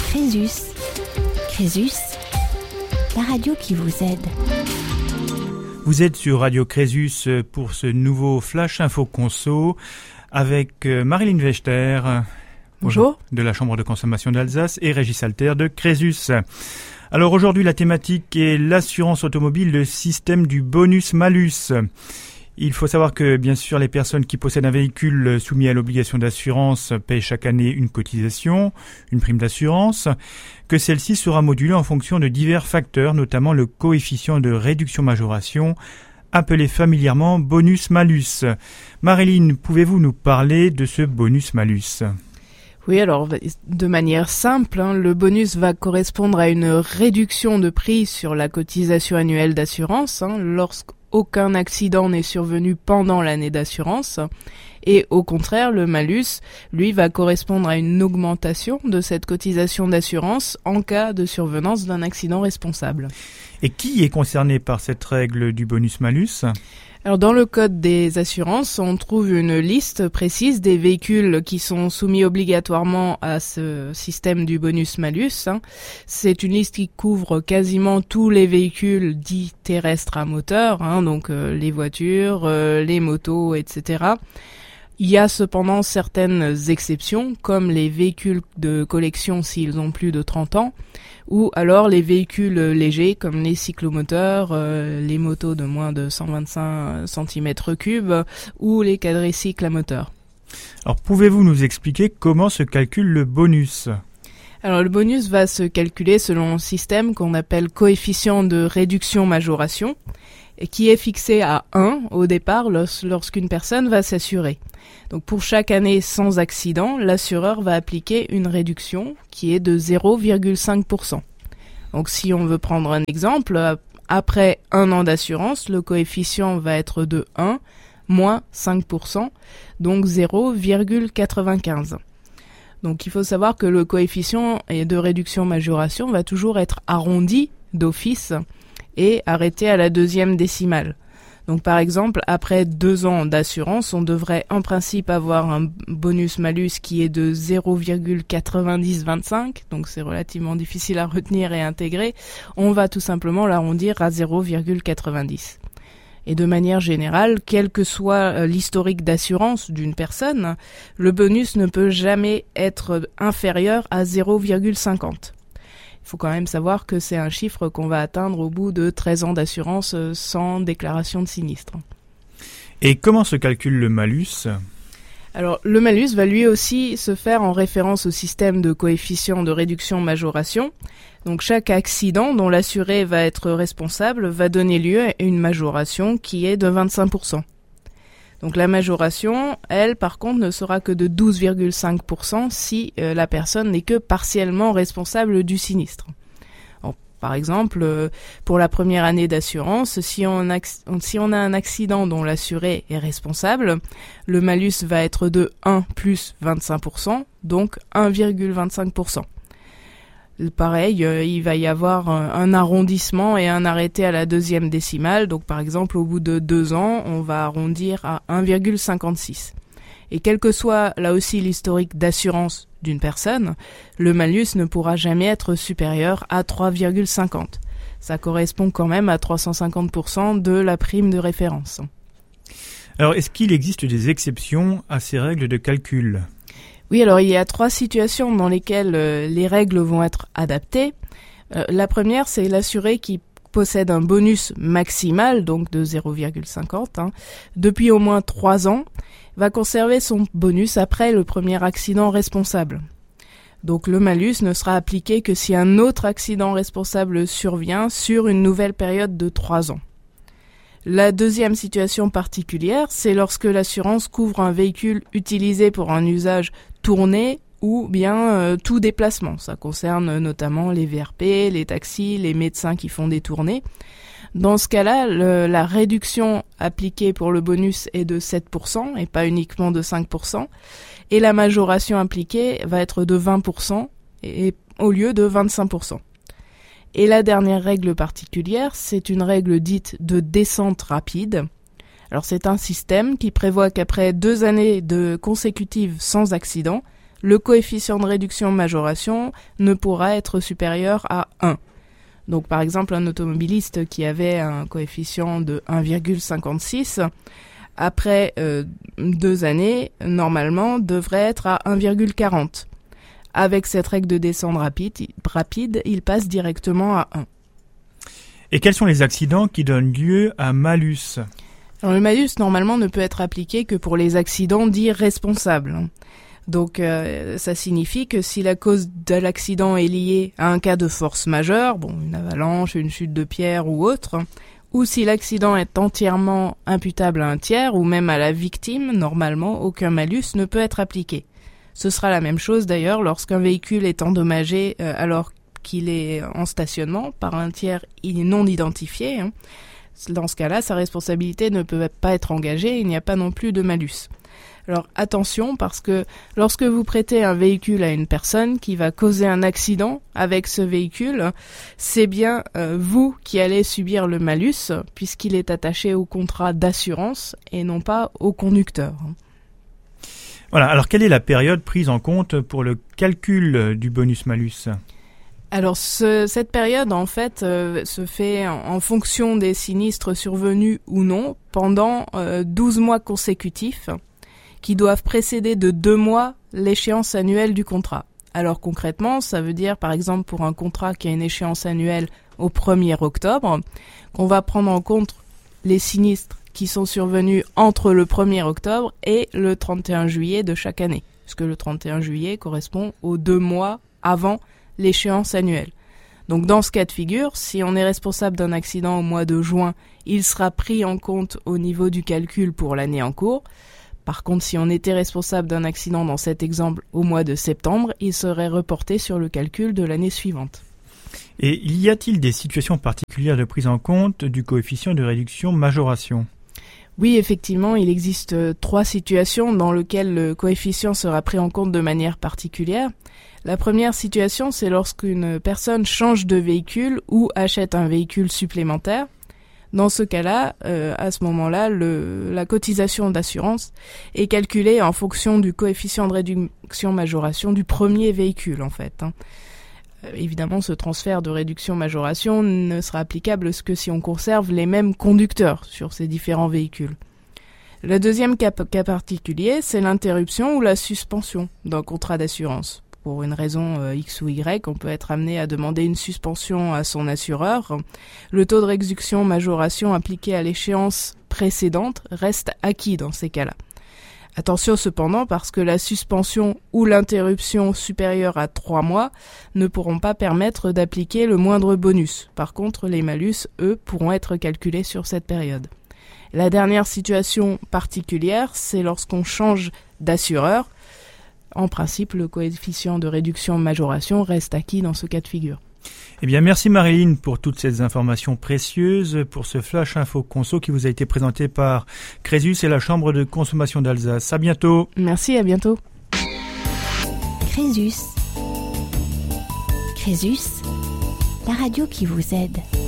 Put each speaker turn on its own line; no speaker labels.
Crésus. Crésus, la radio qui vous aide.
Vous êtes sur Radio Crésus pour ce nouveau Flash Info Conso avec Marilyn Wechter.
Bonjour.
De la Chambre de consommation d'Alsace et Régis Alter de Crésus. Alors aujourd'hui, la thématique est l'assurance automobile, le système du bonus-malus. Il faut savoir que, bien sûr, les personnes qui possèdent un véhicule soumis à l'obligation d'assurance paient chaque année une cotisation, une prime d'assurance, que celle-ci sera modulée en fonction de divers facteurs, notamment le coefficient de réduction-majoration, appelé familièrement bonus-malus. Marilyn, pouvez-vous nous parler de ce bonus-malus ?
Oui, alors de manière simple, le bonus va correspondre à une réduction de prix sur la cotisation annuelle d'assurance lorsqu'aucun accident n'est survenu pendant l'année d'assurance. Et au contraire, le malus, lui, va correspondre à une augmentation de cette cotisation d'assurance en cas de survenance d'un accident responsable.
Et qui est concerné par cette règle du bonus-malus ?
Alors dans le code des assurances, on trouve une liste précise des véhicules qui sont soumis obligatoirement à ce système du bonus-malus. C'est une liste qui couvre quasiment tous les véhicules dits terrestres à moteur, donc les voitures, les motos, etc. Il y a cependant certaines exceptions, comme les véhicules de collection s'ils ont plus de 30 ans, ou alors les véhicules légers comme les cyclomoteurs, les motos de moins de 125 cm3 ou les quadricycles à moteur.
Alors pouvez-vous nous expliquer comment se calcule le bonus ?
Alors le bonus va se calculer selon un système qu'on appelle coefficient de réduction-majoration, et qui est fixé à 1 au départ lorsqu'une personne va s'assurer. Donc pour chaque année sans accident, l'assureur va appliquer une réduction qui est de 0,5%. Donc si on veut prendre un exemple, après un an d'assurance, le coefficient va être de 1 moins 5%, donc 0,95. Donc il faut savoir que le coefficient de réduction-majoration va toujours être arrondi d'office et arrêté à la deuxième décimale. Donc par exemple, après 2 ans d'assurance, on devrait en principe avoir un bonus-malus qui est de 0,9025, donc c'est relativement difficile à retenir et intégrer. On va tout simplement l'arrondir à 0,90. Et de manière générale, quel que soit l'historique d'assurance d'une personne, le bonus ne peut jamais être inférieur à 0,50. Il faut quand même savoir que c'est un chiffre qu'on va atteindre au bout de 13 ans d'assurance sans déclaration de sinistre.
Et comment se calcule le malus ?
Alors, le malus va lui aussi se faire en référence au système de coefficient de réduction-majoration. Donc, chaque accident dont l'assuré va être responsable va donner lieu à une majoration qui est de 25%. Donc la majoration, elle, par contre, ne sera que de 12,5% si la personne n'est que partiellement responsable du sinistre. Alors, par exemple, pour la première année d'assurance, si on a un accident dont l'assuré est responsable, le malus va être de 1 plus 25%, donc 1,25%. Pareil, il va y avoir un arrondissement et un arrêté à la deuxième décimale. Donc par exemple, au bout de 2 ans, on va arrondir à 1,56. Et quel que soit là aussi l'historique d'assurance d'une personne, le malus ne pourra jamais être supérieur à 3,50. Ça correspond quand même à 350% de la prime de référence.
Alors est-ce qu'il existe des exceptions à ces règles de calcul ?
Oui, alors il y a 3 situations dans lesquelles les règles vont être adaptées. La première, c'est l'assuré qui possède un bonus maximal, donc de 0,50, depuis au moins 3 ans, va conserver son bonus après le premier accident responsable. Donc le malus ne sera appliqué que si un autre accident responsable survient sur une nouvelle période de 3 ans. La deuxième situation particulière, c'est lorsque l'assurance couvre un véhicule utilisé pour un usage tourné ou bien tout déplacement. Ça concerne notamment les VRP, les taxis, les médecins qui font des tournées. Dans ce cas-là, la réduction appliquée pour le bonus est de 7% et pas uniquement de 5%. Et la majoration appliquée va être de 20% et au lieu de 25%. Et la dernière règle particulière, c'est une règle dite de descente rapide. Alors c'est un système qui prévoit qu'après 2 années consécutives sans accident, le coefficient de réduction-majoration ne pourra être supérieur à 1. Donc par exemple, un automobiliste qui avait un coefficient de 1,56, après 2 années, normalement, devrait être à 1,40. Avec cette règle de descente rapide, il passe directement à 1.
Et quels sont les accidents qui donnent lieu à malus ?
Alors, le malus, normalement, ne peut être appliqué que pour les accidents dits responsables. Donc, ça signifie que si la cause de l'accident est liée à un cas de force majeure, une avalanche, une chute de pierre ou autre, ou si l'accident est entièrement imputable à un tiers ou même à la victime, normalement, aucun malus ne peut être appliqué. Ce sera la même chose d'ailleurs lorsqu'un véhicule est endommagé alors qu'il est en stationnement par un tiers non identifié. Dans ce cas-là, sa responsabilité ne peut pas être engagée, il n'y a pas non plus de malus. Alors attention, parce que lorsque vous prêtez un véhicule à une personne qui va causer un accident avec ce véhicule, c'est bien vous qui allez subir le malus, puisqu'il est attaché au contrat d'assurance et non pas au conducteur.
Voilà, alors quelle est la période prise en compte pour le calcul du bonus-malus ?
Alors cette période en fait se fait en fonction des sinistres survenus ou non pendant 12 mois consécutifs qui doivent précéder de 2 mois l'échéance annuelle du contrat. Alors concrètement, ça veut dire par exemple pour un contrat qui a une échéance annuelle au 1er octobre, qu'on va prendre en compte les sinistres qui sont survenus entre le 1er octobre et le 31 juillet de chaque année, puisque le 31 juillet correspond aux 2 mois avant l'échéance annuelle. Donc dans ce cas de figure, si on est responsable d'un accident au mois de juin, il sera pris en compte au niveau du calcul pour l'année en cours. Par contre, si on était responsable d'un accident dans cet exemple au mois de septembre, il serait reporté sur le calcul de l'année suivante.
Et y a-t-il des situations particulières de prise en compte du coefficient de réduction-majoration ?
Oui, effectivement, il existe 3 situations dans lesquelles le coefficient sera pris en compte de manière particulière. La première situation, c'est lorsqu'une personne change de véhicule ou achète un véhicule supplémentaire. Dans ce cas-là, à ce moment-là, la cotisation d'assurance est calculée en fonction du coefficient de réduction-majoration du premier véhicule, en fait. Évidemment, ce transfert de réduction-majoration ne sera applicable que si on conserve les mêmes conducteurs sur ces différents véhicules. Le deuxième cas particulier, c'est l'interruption ou la suspension d'un contrat d'assurance. Pour une raison X ou Y, on peut être amené à demander une suspension à son assureur. Le taux de réduction-majoration appliqué à l'échéance précédente reste acquis dans ces cas-là. Attention cependant, parce que la suspension ou l'interruption supérieure à 3 mois ne pourront pas permettre d'appliquer le moindre bonus. Par contre, les malus, eux, pourront être calculés sur cette période. La dernière situation particulière, c'est lorsqu'on change d'assureur. En principe, le coefficient de réduction-majoration reste acquis dans ce cas de figure.
Eh bien, merci Marilyn pour toutes ces informations précieuses, pour ce Flash Info Conso qui vous a été présenté par Crésus et la Chambre de consommation d'Alsace. À bientôt.
Merci, à bientôt.
Crésus. Crésus, la radio qui vous aide.